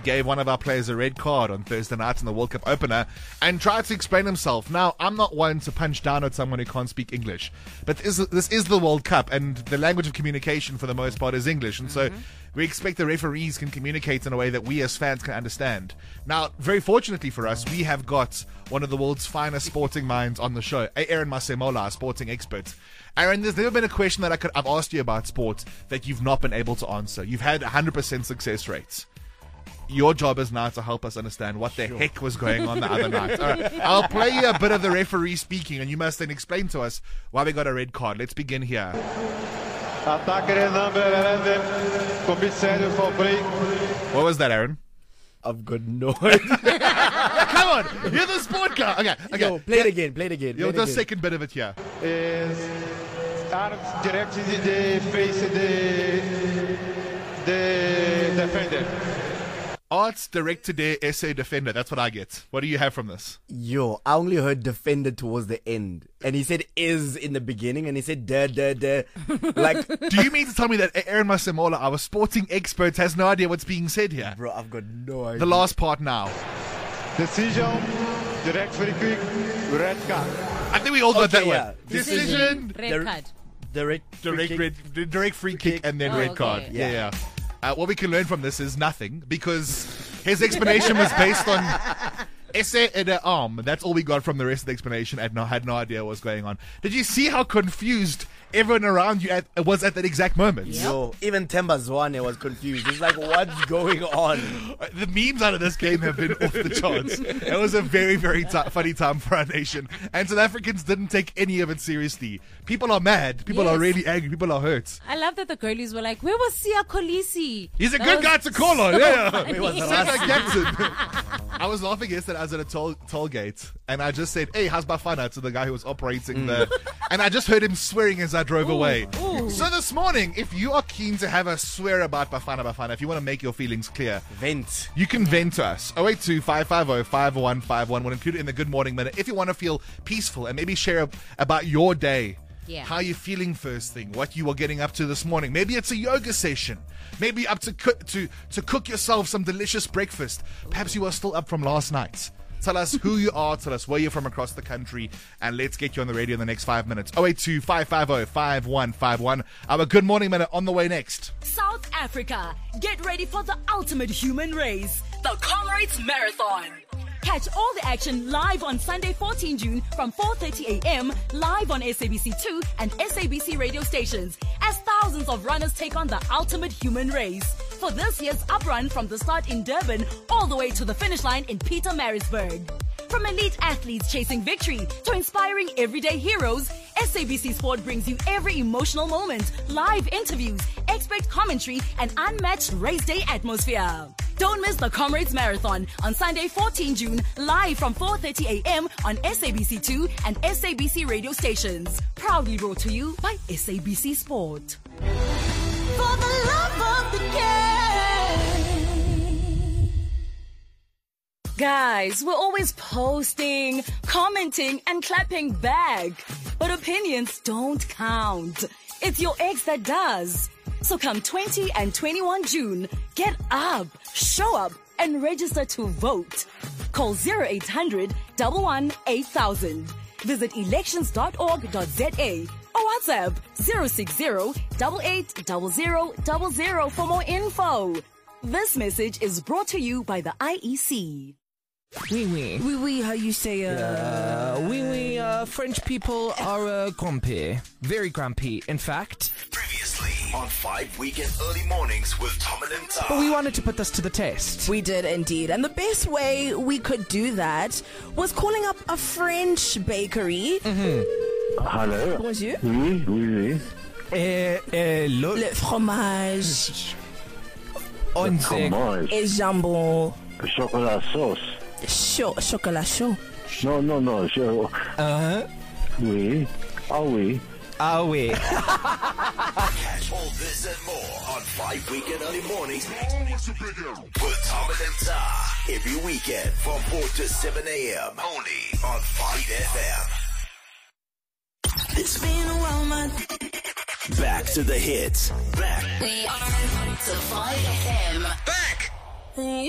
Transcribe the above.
gave one of our players a red card on Thursday night in the World Cup opener and tried to explain himself. Now, I'm not one to punch down at someone who can't speak English, but this is the World Cup, and the language of communication for the most part is English, and so we expect the referees can communicate in a way that we as fans can understand. Now, very fortunately for us, we have got one of the world's finest sporting minds on the show, Aaron Masemola, a sporting expert. Aaron, there's never been a question that I've asked you about sport that you've not been able to answer. You've had 100% success rates. Your job is now to help us understand what the heck was going on the other night. All right, I'll play you a bit of the referee speaking, and you must then explain to us why we got a red card. Let's begin here. What was that, Aaron? I've got no idea. Come on, you're the sport guy. Okay. Yo, play it again. You'll do a second bit of it here. Arms direct to the face of the defender. Arts direct to their SA defender. That's what I get. What do you have from this? Yo, I only heard defender towards the end. And he said is in the beginning, and he said duh. Like, do you mean to tell me that Aaron Masemola, our sporting expert, has no idea what's being said here? bro, I've got no idea. The last part now. Decision, direct free kick, red card. I think we all got that yeah. one. Decision, Red card. direct free kick, and then red okay. card. Yeah. What we can learn from this is nothing, because his explanation was based on essay and an arm. That's all we got from the rest of the explanation, and had no idea what was going on. Did you see how confused everyone around you was at that exact moment? Yep. Yo, even Temba Zwane was confused. He's like, what's going on? The memes out of this game have been off the charts. It was a very, very funny time for our nation. And South Africans didn't take any of it seriously. People are mad. People are really angry. People are hurt. I love that the girlies were like, where was Sia Kolisi? He's a good guy to call on. Yeah. funny. was the He's last- like captain. I was laughing yesterday. I was at a toll gate, and I just said, "Hey, how's Bafana?" to the guy who was operating the, and I just heard him swearing as I drove away. Ooh. So this morning, if you are keen to have a swear about Bafana, if you want to make your feelings clear, Vent. you can vent to us. 082-550-5151. We'll include it in the Good Morning Minute. If you want to feel peaceful and maybe share about your day. Yeah. How you feeling first thing? What you were getting up to this morning? Maybe it's a yoga session. Maybe up to cook yourself some delicious breakfast. Perhaps you are still up from last night. Tell us who you are. Tell us where you're from across the country. And let's get you on the radio in the next 5 minutes. 082-550-5151. Our Good Morning Minute on the way next. South Africa, get ready for the ultimate human race, the Comrades Marathon. Catch all the action live on Sunday, 14 June from 4:30 a.m. live on SABC2 and SABC radio stations as thousands of runners take on the ultimate human race. For this year's uprun from the start in Durban all the way to the finish line in Pietermaritzburg. From elite athletes chasing victory to inspiring everyday heroes, SABC Sport brings you every emotional moment, live interviews, expert commentary, and unmatched race day atmosphere. Don't miss the Comrades Marathon on Sunday, 14 June, live from 4:30 a.m. on SABC2 and SABC radio stations. Proudly brought to you by SABC Sport. For the love of the game. Guys, we're always posting, commenting, and clapping back. But opinions don't count. It's your ex that does. So come 20 and 21 June, get up, show up, and register to vote. Call 0800 11 8000. Visit elections.org.za or WhatsApp 060 880000 for more info. This message is brought to you by the IEC. Oui, how you say, French people are grumpy. Very grumpy, in fact. Previously on 5 Weekend Early Mornings with Tom and But Ta. we wanted to put this to the test. We did indeed. And the best way we could do that was calling up a French bakery. Hello. Bonjour. Oui. Look, Le fromage Fromage. et jambon Chocolat sauce. chaud, chocolat chaud. Non. Oui. Ah oui. ah oui. Catch all this and more on 5 Weekend Early Mornings with Tom and Ta. Every weekend from 4 to 7 a.m. Only on 5 FM. It's been a while, man. Back to the hits. Back We are to 5 FM. Back.